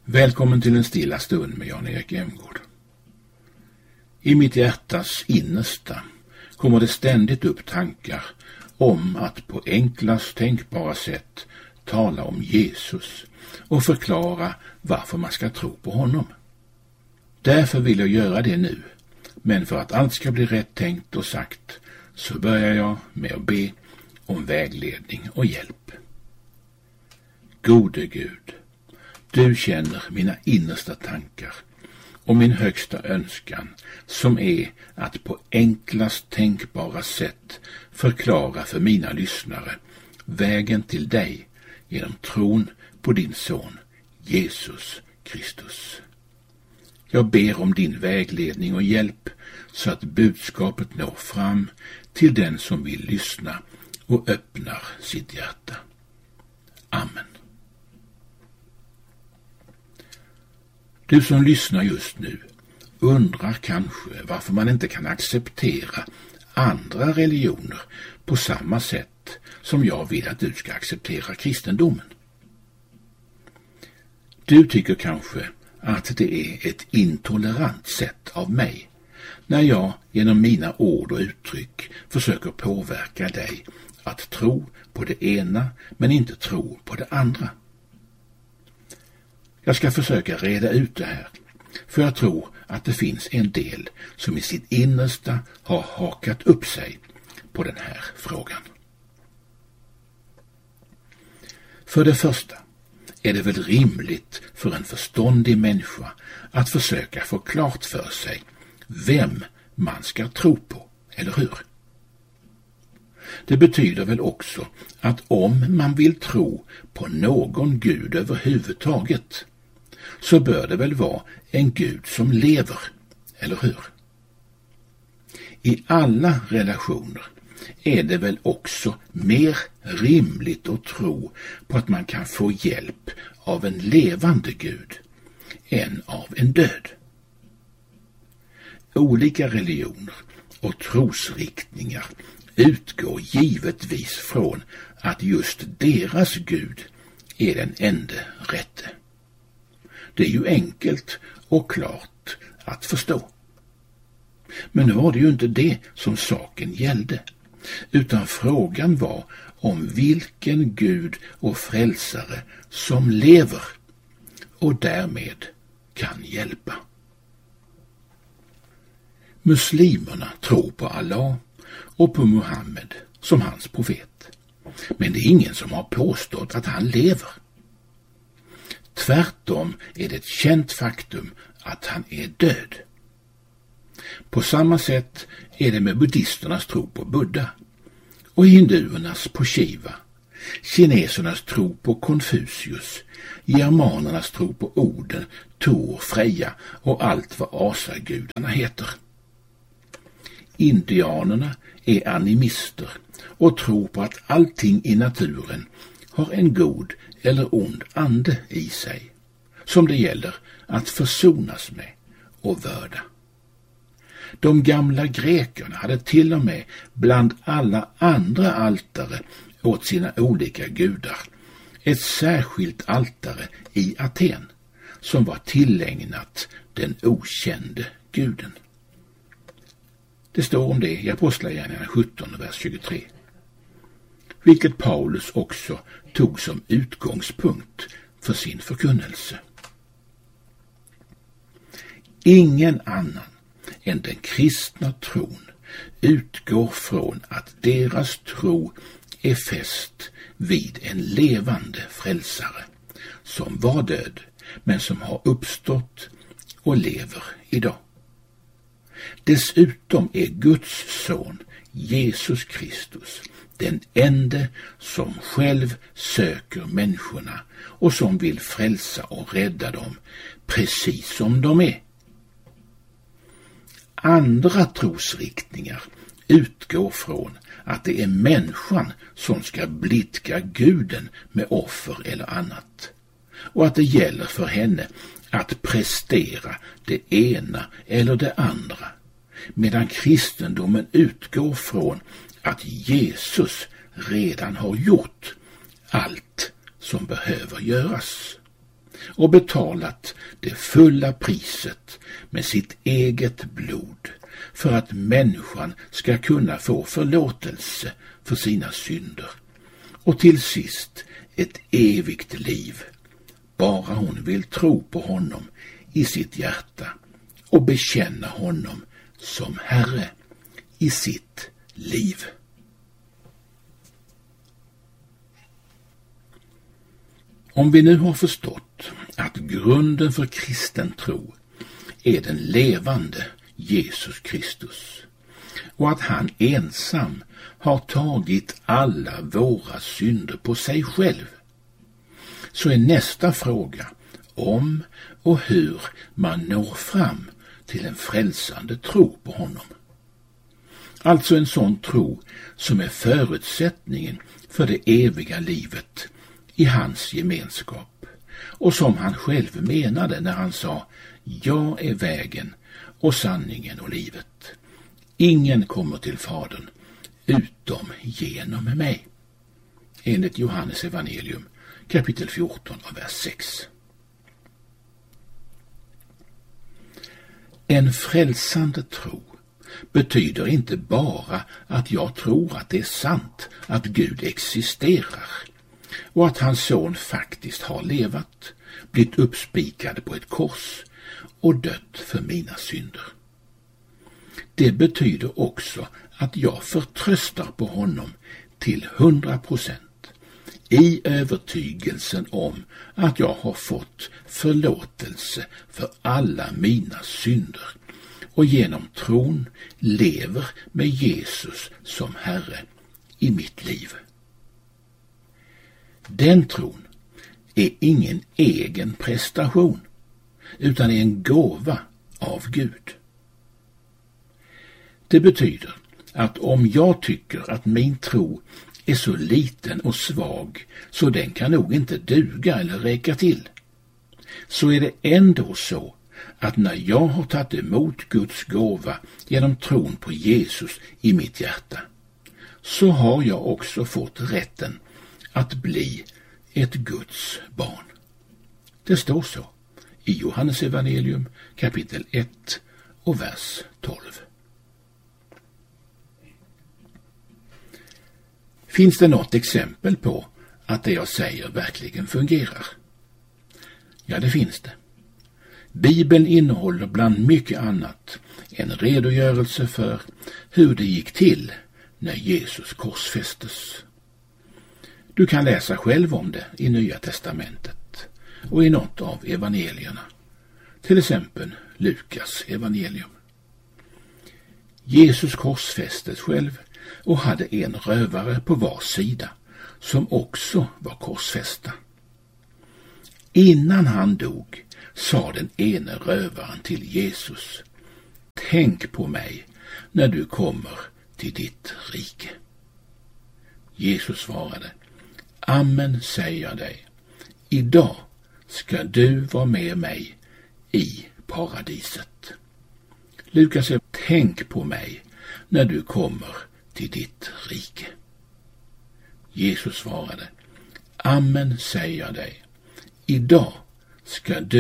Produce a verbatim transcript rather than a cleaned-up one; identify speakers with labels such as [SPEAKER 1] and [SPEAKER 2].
[SPEAKER 1] Välkommen till en stilla stund med Jan-Erik Emgård. I mitt hjärtas innersta kommer det ständigt upp tankar om att på enklast tänkbara sätt tala om Jesus och förklara varför man ska tro på honom. Därför vill jag göra det nu, men för att allt ska bli rätt tänkt och sagt så börjar jag med att be om vägledning och hjälp. Gode Gud, du känner mina innersta tankar och min högsta önskan som är att på enklast tänkbara sätt förklara för mina lyssnare vägen till dig genom tron på din son Jesus Kristus. Jag ber om din vägledning och hjälp så att budskapet når fram till den som vill lyssna och öppnar sitt hjärta. Amen. Du som lyssnar just nu undrar kanske varför man inte kan acceptera andra religioner på samma sätt som jag vill att du ska acceptera kristendomen. Du tycker kanske att det är ett intolerant sätt av mig när jag genom mina ord och uttryck försöker påverka dig att tro på det ena men inte tro på det andra. Jag ska försöka reda ut det här, för jag tror att det finns en del som i sitt innersta har hakat upp sig på den här frågan. För det första är det väl rimligt för en förståndig människa att försöka få klart för sig vem man ska tro på, eller hur? Det betyder väl också att om man vill tro på någon gud överhuvudtaget så bör det väl vara en gud som lever, eller hur? I alla relationer är det väl också mer rimligt att tro på att man kan få hjälp av en levande gud än av en död. Olika religioner och trosriktningar utgår givetvis från att just deras gud är den ende rätte. Det är ju enkelt och klart att förstå. Men nu var det ju inte det som saken gällde, utan frågan var om vilken Gud och frälsare som lever och därmed kan hjälpa. Muslimerna tror på Allah och på Muhammed som hans profet, men det är ingen som har påstått att han lever. Tvärtom är det ett känt faktum att han är död. På samma sätt är det med buddhisternas tro på Buddha och hinduernas på Shiva, kinesernas tro på Konfucius, germanernas tro på Oden, Tor, Freja och allt vad asagudarna heter. Indianerna är animister och tror på att allting i naturen har en god eller ond ande i sig, som det gäller att försonas med och vörda. De gamla grekerna hade till och med bland alla andra altare åt sina olika gudar ett särskilt altare i Aten som var tillägnat den okände guden. Det står om det i Apostlagärningarna sjutton, vers tjugotre. Vilket Paulus också tog som utgångspunkt för sin förkunnelse. Ingen annan än den kristna tron utgår från att deras tro är fäst vid en levande frälsare som var död men som har uppstått och lever idag. Dessutom är Guds son Jesus Kristus den ende som själv söker människorna och som vill frälsa och rädda dem precis som de är. Andra trosriktningar utgår från att det är människan som ska blidka guden med offer eller annat och att det gäller för henne att prestera det ena eller det andra, medan kristendomen utgår från att Jesus redan har gjort allt som behöver göras. och betalat det fulla priset med sitt eget blod för att människan ska kunna få förlåtelse för sina synder och till sist ett evigt liv, bara hon vill tro på honom i sitt hjärta och bekänna honom som Herre i sitt liv. Om vi nu har förstått att grunden för kristen tro är den levande Jesus Kristus och att han ensam har tagit alla våra synder på sig själv, så är nästa fråga om och hur man når fram till en frälsande tro på honom. Alltså en sån tro som är förutsättningen för det eviga livet i hans gemenskap och som han själv menade när han sa: jag är vägen och sanningen och livet. Ingen kommer till Fadern utom genom mig. Enligt Johannes evangelium kapitel fjorton och vers sex. En frälsande tro betyder inte bara att jag tror att det är sant att Gud existerar och att hans son faktiskt har levat, blivit uppspikad på ett kors och dött för mina synder. Det betyder också att jag förtröstar på honom till hundra procent i övertygelsen om att jag har fått förlåtelse för alla mina synder och genom tron lever med Jesus som Herre i mitt liv. Den tron är ingen egen prestation utan är en gåva av Gud. Det betyder att om jag tycker att min tro är så liten och svag så den kan nog inte duga eller räcka till, så är det ändå så att när jag har tagit emot Guds gåva genom tron på Jesus i mitt hjärta, så har jag också fått rätten att bli ett Guds barn. Det står så i Johannes evangelium kapitel ett och vers tolv. Finns det något exempel på att det jag säger verkligen fungerar? Ja, det finns det. Bibeln innehåller bland mycket annat en redogörelse för hur det gick till när Jesus korsfästes. Du kan läsa själv om det i Nya testamentet och i något av evangelierna, till exempel Lukas evangelium. Jesus korsfästes själv och hade en rövare på var sida som också var korsfästa. Innan han dog sa den ene rövaren till Jesus: tänk på mig när du kommer till ditt rike. Jesus svarade: amen säger jag dig, idag ska du vara med mig i paradiset. Lukas säger: tänk på mig när du kommer till ditt rike. Jesus svarade: amen säger jag dig, idag ska du